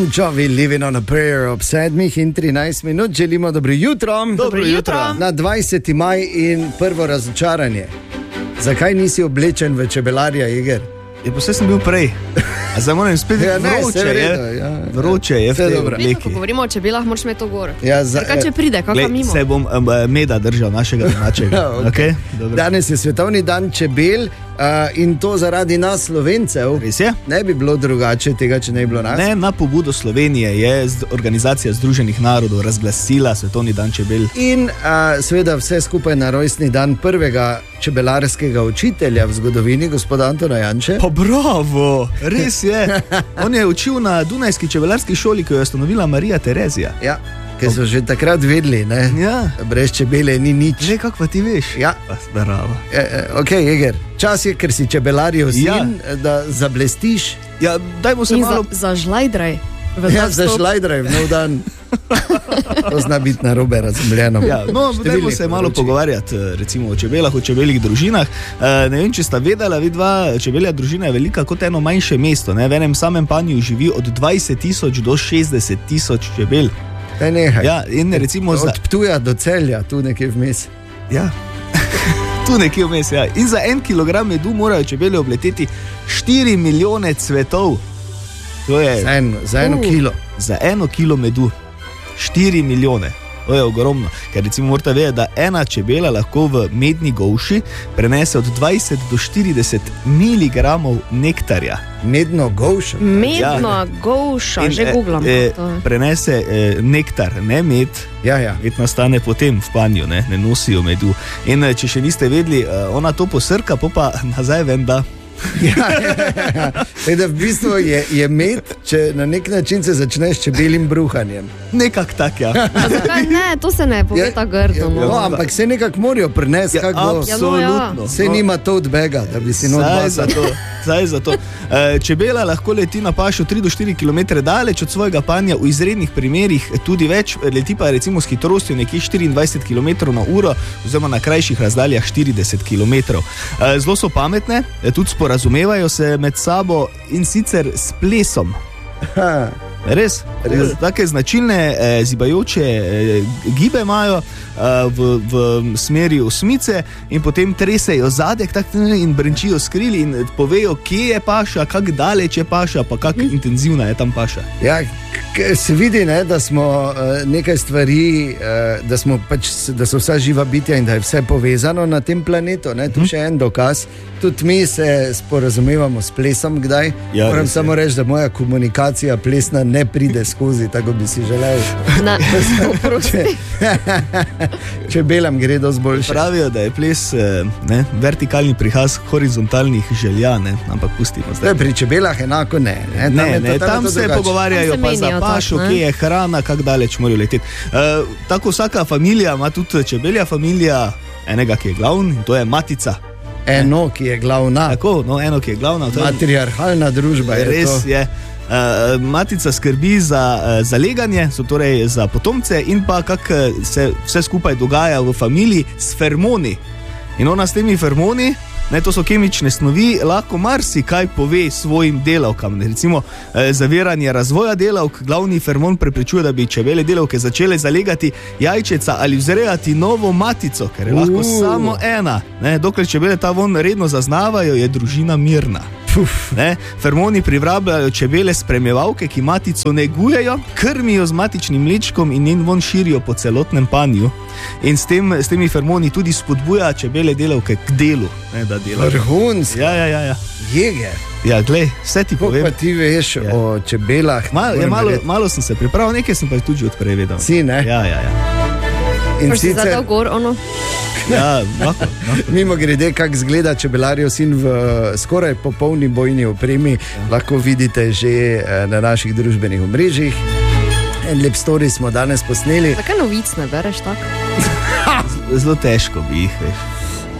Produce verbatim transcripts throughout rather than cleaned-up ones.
Jovi living on a prayer ob sedmih in trinajst minut. Želimo dobro jutro. Dobro jutro. Na dvajseti maj in prvo razočaranje. Zakaj nisi oblečen v čebelarja, Iger? Je, pa vse sem bil prej. A zdaj moram spet Ja, ne, vroče, saj je. vredo, ja. Vroče je v Vse tej dobro. Vedno, ko obleki. govorimo o čebelah, moraš imeti to gor. Ja, za- Kaj če pride, kakva Glej, mimo? se bom um, meda držal našega domačega. Ja, okej. Okay? Dobro. Danes je svetovni dan čebel uh, in to zaradi nas Slovencev. Res je? Ne bi bilo drugače tega, če ne bi bilo nas. Ne, na pobudo Slovenije je z- Organizacija Združenih narodov razglasila svetovni dan čebel. In uh, seveda vse skupaj na rojstni dan prvega čebelarskega učitelja v zgodovini, gospoda Antona Janče. Pa bravo, res je. On je učil na Dunajski čebelarski šoli, ki jo je ustanovila Marija Terezija. Ja, ker so že takrat vedeli, ne? Ja. Brez čebele ni nič. Že kako pa ti veš? Ja. Pa bravo. E, e, ok, Eger, čas je, ker si čebelarjev sin, Ja. da zablestiš. Ja, dajmo se In malo... za, za žlajdraj. v Ja, ta vstop. zašlajdraj v nov dan. To zna biti narobe razumljeno. Ja, no, Številnih dajmo se malo področjih. pogovarjati eh, recimo o čebelah, o čebeljih družinah. E, ne vem, če sta vedela, vidva, čebelja družina je velika kot eno manjše mesto. Ne? V enem samem panju živi od dvajset tisoč do šestdeset tisoč čebel. Daj nehaj. Ja, in recimo za... Od Ptuja do Celja, tu nekje vmes. Ja. Tu nekje vmes, ja. In za en kilogram medu morajo čebele obleteti štiri milijone cvetov. To je Za, en, za eno Uh. kilo. za eno kilo medu. štiri milijone. To je ogromno. Ker recimo morate vedeti, da ena čebela lahko v medni golši prenese od dvajset do štirideset miligramov nektarja. Medno golšo. Medno, Ja. golša, In, že eh, googlam. eh, to je. Prenese eh, nektar, ne med. Ja, ja. Med nastane potem v panju, ne, ne nosijo medu. In eh, če še niste vedeli, eh, ona to posrka, pa pa nazaj ven da. Ja, ja, ja. Tako da v bistvu je, je med, če na nek način se začneš s čebelim bruhanjem. Nekak tak, ja. A zakaj ne, to se ne pove tako grdo. No, No. ampak se nekako morajo prinesti, Ja, kako bo. absolutno. Se nima tote baga, da bi si not Saj basal. zato, saj zato. E, čebela lahko leti na pašo tri do štiri kilometre daleč od svojega panja, v izrednih primerih tudi več, leti pa recimo s hitrostjo nekje štiriindvajset kilometrov na uro, oziroma na krajših razdaljah štirideset kilometrov. E, zelo so pametne, e, tudi sporazumevajo se med sabo in sicer s plesom. Ha, Res, Res. take značilne eh, zibajoče eh, gibe imajo eh, v, v smeri osmice in potem tresejo zadek tak, in brenčijo s krili in povejo, kje je paša, kako daleč je paša, pa kako hm. intenzivna je tam paša. ja, k- se vidi, ne, da smo uh, nekaj stvari, uh, da, smo pač, s- da so vsa živa bitja in da je vse povezano na tem planetu. Ne. Tu Hm. še en dokaz. Tudi mi se sporazumevamo s plesom, kdaj. Ja, Moram res je. samo reči, da moja komunikacija plesna ne pride skozi, tako bi si želel. Na, oprosti. Čebelam gre dosti boljše. Pravijo, da je ples eh, ne, vertikalni prihaz horizontalnih želja, ne, ampak pustimo To zdaj. je pri čebelah enako ne. ne, Ne, je ne, to- tam je to se drugače. pogovarjajo Tam se pa za menijo tako, pašo, ne? kje je hrana, kako daleč morajo leteti. Uh, tako vsaka familija ima tudi čebelja familija, enega, ki je glavni, in to je matica. Eno, ki je glavna, Tako, no, eno, ki je glavna. To je, matriarhalna družba. Je res to. je. Uh, matica skrbi za uh, zaleganje, so torej za potomce in pa kako se vse skupaj dogaja v familiji s fermoni. In ona s temi fermoni, ne, to so kemične snovi, lahko marsikaj pove svojim delavkam. Ne, recimo eh, zaviranje razvoja delavk, glavni fermon preprečuje, da bi čebele delavke začele zalegati jajčeca ali vzrejati novo matico, ker je lahko Uh. samo ena. Ne, dokler čebele ta von redno zaznavajo, je družina mirna. Ne, fermoni privabljajo čebele spremljevalke, ki matico negujejo, krmijo z matičnim mlečkom in njen von širijo po celotnem panju. In s, tem, s temi fermoni tudi spodbuja čebele delavke k delu. Ne, da delajo. Vrhunski, Ja, ja, ja. ja. jeger. ja glej, vse ti Kako povem. pa ti veš Ja. o čebelah? Mal, ja, Moram malo, verjeti. malo sem se pripravil, nekaj sem pa tudi že odprej vedel. Si, ne? Ja, ja, ja. In Pa si sicer, zadal gor, ono. ja lahko, no. mimo grede, kako izgleda čebelarjev sin v eh, skoraj popolni bojni opremi, ja. lahko vidite že eh, na naših družbenih omrežjih. En lep story smo danes posneli. Zakaj novic ne bereš tako? Zelo težko bi jih, veš.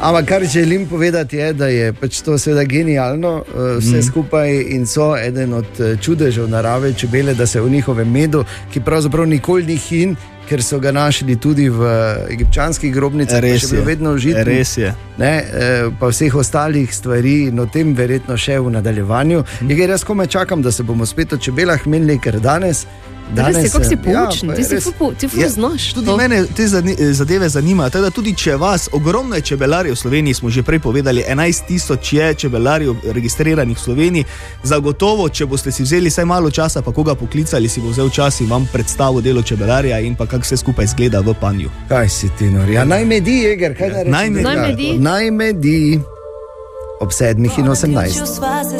Ampak kar želim povedati je, da je pač to seveda genialno vse mm. skupaj in so eden od čudežev narave čebele, da se v njihovem medu, ki pravzaprav nikoli ni hin, ker so ga našli tudi v egipčanskih grobnicah, pa še bilo vedno užitno. Res je. Ne, pa vseh ostalih stvari, no tem verjetno še v nadaljevanju. Mm. Je, jaz komaj čakam, da se bomo spet o čebelah menili, ker danes Danes je, kako si poučen, ja, ti si ful, ti ful ja, znaš. Tudi to. Mene te zadeve zanimajo, teda tudi če vas, ogromno je čebelarjev v Sloveniji, smo že prej povedali, enajst tisoč je čebelarjev registriranih v Sloveniji, zagotovo, če boste si vzeli vsaj malo časa, pa koga poklicali, si bo vzel čas in vam predstavil delo čebelarja in pa kako vse skupaj izgleda v panju. Kaj si ti nori? Ja, naj medi, Eger, kaj da rečem? Naj medi. Naj medi ob sedmih in osemnajst.